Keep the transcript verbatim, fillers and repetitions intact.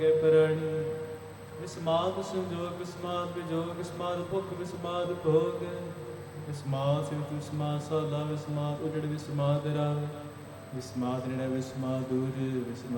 ਗਏ ਪ੍ਰਾਣੀ। ਵਿਸਮਾਦ ਸੰਜੋਗ ਵਿਸਮਾਦ ਵਿਜੋਗ ਵਿਸਮਾਦ ਭੁੱਖ ਵਿਸਮਾਦ ਭੋਗ ਵਿਸਮਾਦ ਸਿਵਤ ਵਿਸਮਾਦ ਸਾਦਾ ਵਿਸਮਾਦ ਉਜੜ ਵਿਸਮਾਦ ਰਾਹ ਵਿਸਮਾਦ ਨੇੜੇ ਵਿਸਮਾਦ ਦੂਰ ਵਿਸਮਾਦ